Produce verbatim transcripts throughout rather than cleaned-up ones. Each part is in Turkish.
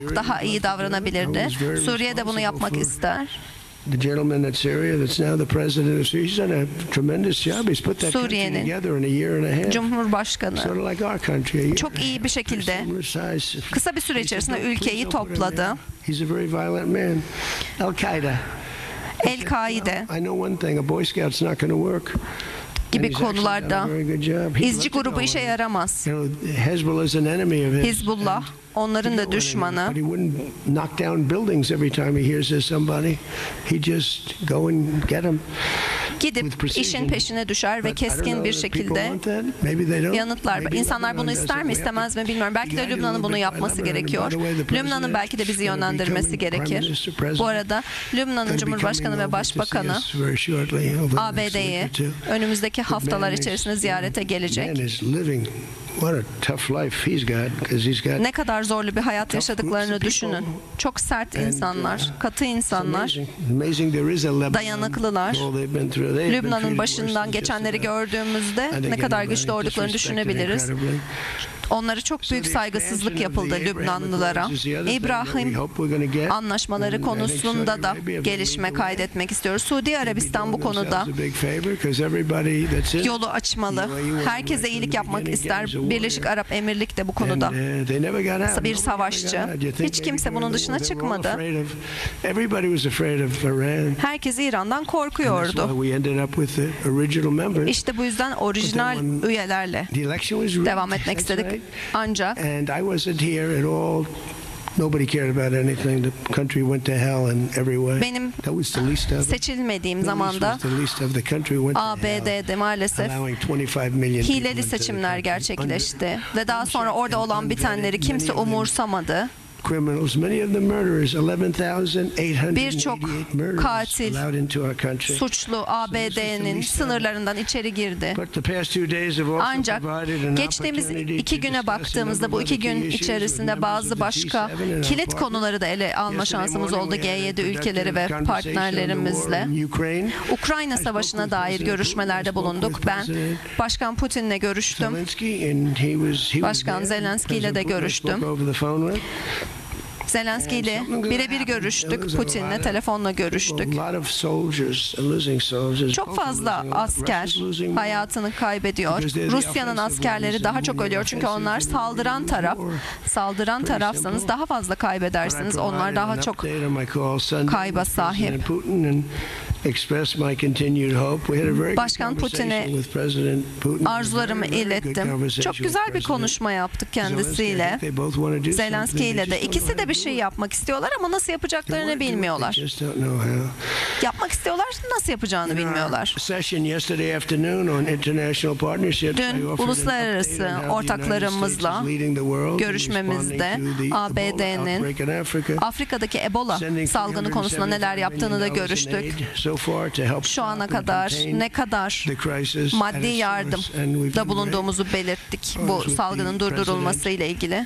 daha iyi davranabilirdi. Suriye de bunu yapmak ister. The gentleman at Syria that's now the president of Syria, he's done a tremendous job. He's put that country Suriye'nin together in a year and a half. Cumhurbaşkanı Sort of like our country. çok iyi bir şekilde kısa bir süre içerisinde ülkeyi topladı. He's a very violent man. Al-Qaeda. El-Kaide I know one thing, a Boy Scout's not going to work. gibi konularda izci grubu işe yaramaz. Hizbullah onların da düşmanı. Gidip işin peşine düşer ve keskin bir şekilde yanıtlar. İnsanlar bunu ister mi istemez mi bilmiyorum. Belki de Lübnan'ın bunu yapması gerekiyor. Lübnan'ın belki de bizi yönlendirmesi gerekir. Bu arada Lübnan'ın Cumhurbaşkanı ve Başbakanı A B D'yi önümüzdeki haftalar içerisinde ziyarete gelecek. Ne kadar zorlu bir hayat yaşadıklarını düşünün. Çok sert insanlar, katı insanlar, dayanıklılar. Lübnan'ın başından geçenleri gördüğümüzde ne kadar güçlü olduklarını düşünebiliriz. Onlara çok büyük saygısızlık yapıldı Lübnanlılara. İbrahim anlaşmaları konusunda da gelişme kaydetmek istiyoruz. Suudi Arabistan bu konuda yolu açmalı. Herkese iyilik yapmak ister. Birleşik Arap Emirlik de bu konuda bir savaşçı. Hiç kimse bunun dışına çıkmadı. Herkes İran'dan korkuyordu. İşte bu yüzden orijinal üyelerle devam etmek istedik. Ancak benim seçilmediğim zamanda A B D'de maalesef hileli seçimler gerçekleşti ve daha sonra orada olan bitenleri kimse umursamadı. Birçok katil, suçlu A B D'nin sınırlarından içeri girdi. Ancak geçtiğimiz iki güne baktığımızda bu iki gün içerisinde bazı başka kilit konuları da ele alma şansımız oldu G yedi ülkeleri ve partnerlerimizle. Ukrayna Savaşı'na dair görüşmelerde bulunduk. Ben Başkan Putin'le görüştüm. Başkan Zelenski ile de görüştüm. Zelenski ile birebir görüştük, Putin'le telefonla görüştük. Çok fazla asker hayatını kaybediyor. Rusya'nın askerleri daha çok ölüyor çünkü onlar saldıran taraf. Saldıran tarafsanız daha fazla kaybedersiniz. Onlar daha çok kayba sahip. Başkan Putin'e arzularımı ilettim. Çok güzel bir konuşma yaptık kendisiyle. Zelenski ile de. İkisi de bir şey yapmak istiyorlar ama nasıl yapacaklarını bilmiyorlar. Yapmak istiyorlar, nasıl yapacağını bilmiyorlar. Dün uluslararası ortaklarımızla görüşmemizde A B D'nin Afrika'daki Ebola salgını konusunda neler yaptığını da görüştük. Şu ana kadar ne kadar maddi yardımda bulunduğumuzu belirttik bu salgının durdurulması ile ilgili.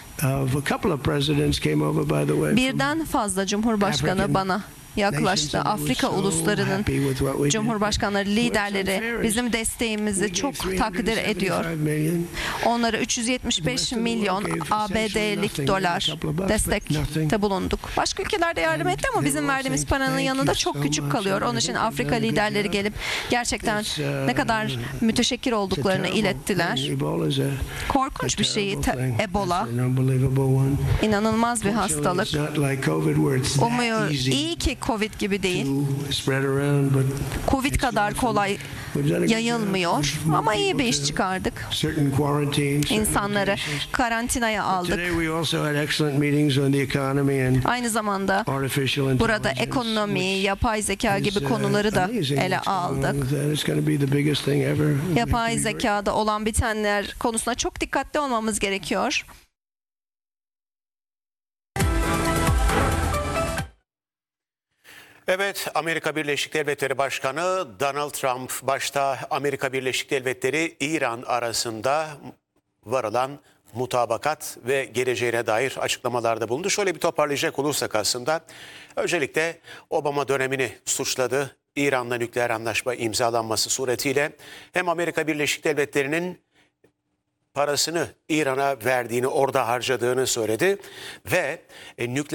Birden fazla Cumhurbaşkanı bana yaklaştı. Afrika uluslarının Cumhurbaşkanları, liderleri bizim desteğimizi çok takdir ediyor. Onlara üç yüz yetmiş beş milyon A B D'lik dolar destekte bulunduk. Başka ülkelerde yardım etti ama bizim verdiğimiz paranın yanında çok küçük kalıyor. Onun için Afrika liderleri gelip gerçekten ne kadar müteşekkir olduklarını ilettiler. Korkunç bir şey Ebola. İnanılmaz bir hastalık. Umuyor, iyi ki Covid gibi değil. Covid kadar kolay yayılmıyor ama iyi bir iş çıkardık. İnsanları karantinaya aldık. Aynı zamanda burada ekonomi, yapay zeka gibi konuları da ele aldık. Yapay zekada olan bitenler konusunda çok dikkatli olmamız gerekiyor. Evet, Amerika Birleşik Devletleri Başkanı Donald Trump başta Amerika Birleşik Devletleri İran arasında varılan mutabakat ve geleceğine dair açıklamalarda bulundu. Şöyle bir toparlayacak olursak aslında öncelikle Obama dönemini suçladı. İran'la nükleer anlaşma imzalanması suretiyle hem Amerika Birleşik Devletleri'nin parasını İran'a verdiğini, orada harcadığını söyledi ve e, nükleer